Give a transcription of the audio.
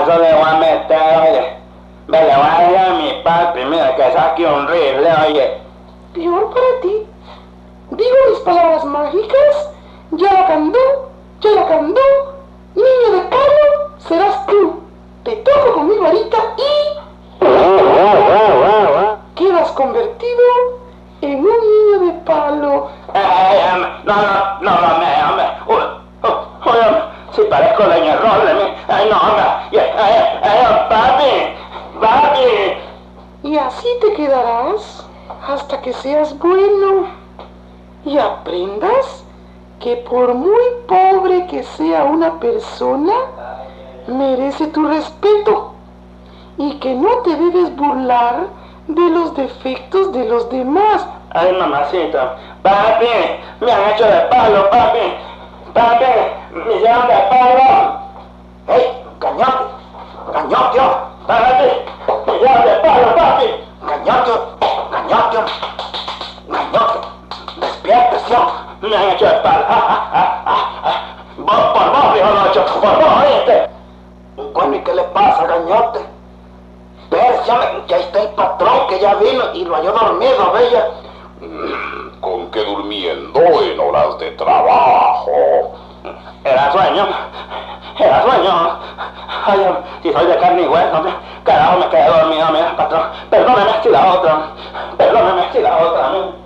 eso le voy a meter, oye. Ve, le voy a decir a mi papi, mira, que saque un rifle, oye. Peor para ti. Digo mis palabras mágicas. Yalacandú, Yalacandú, niño de palo, serás tú. Te toco con mi varita y... quedas convertido en un niño de palo. No, hombre. Oye, si parezco leña roble, ay, no, hombre. Papi. Y así te quedarás hasta que seas bueno y aprendas que por muy pobre que sea una persona, merece tu respeto y que no te debes burlar de los defectos de los demás. Ay, mamacita. Papi, me han hecho de palo, papi. Papi, me hicieron de palo. ¡Ey, cañote! Papi, me hicieron de palo, papi. Cañote. Despiértese. Me han hecho de palo. Vos por vos, viejo Nocho, por vos, oíste. Bueno, ¿y qué le pasa, cañote? Espérese, que ahí está el patrón que ya vino y lo halló dormido, bella. ¿Con qué durmiendo en horas de trabajo? Era sueño. Ay, si soy de carne y hueso, hombre, carajo, me quedé dormido, mira, patrón. Perdóneme si la otra,